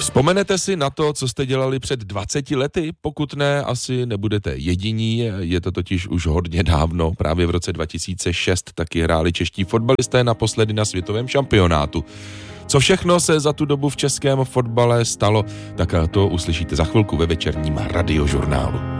Vzpomenete si na to, co jste dělali před 20 lety? Pokud ne, asi nebudete jediní, je to totiž už hodně dávno. Právě v roce 2006 taky hráli čeští fotbalisté naposledy na světovém šampionátu. Co všechno se za tu dobu v českém fotbale stalo, tak to uslyšíte za chvilku ve večerním radiožurnálu.